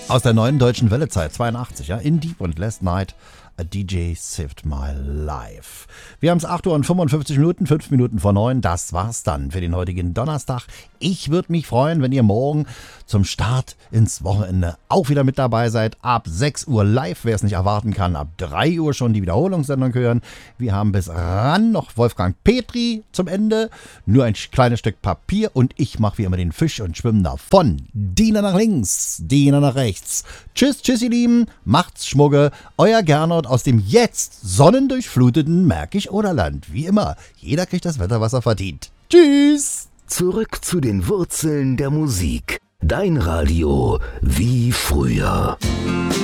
Aus der neuen deutschen Wellezeit, 82, ja, In Deep und Last Night, a DJ Saved My Life. Wir haben es 8 Uhr und 55 Minuten, 5 Minuten vor 9. Das war's dann für den heutigen Donnerstag. Ich würde mich freuen, wenn ihr morgen zum Start ins Wochenende auch wieder mit dabei seid. Ab 6 Uhr live, wer es nicht erwarten kann. Ab 3 Uhr schon die Wiederholungssendung hören. Wir haben bis ran noch Wolfgang Petri zum Ende. Nur ein kleines Stück Papier und ich mache wie immer den Fisch und schwimme davon. Diener nach links, Diener nach rechts. Tschüss, tschüss ihr Lieben. Macht's Schmugge. Euer Gernot aus dem jetzt sonnendurchfluteten Märkisch-Oderland. Wie immer, jeder kriegt das Wetter, was er verdient. Tschüss! Zurück zu den Wurzeln der Musik. Dein Radio wie früher.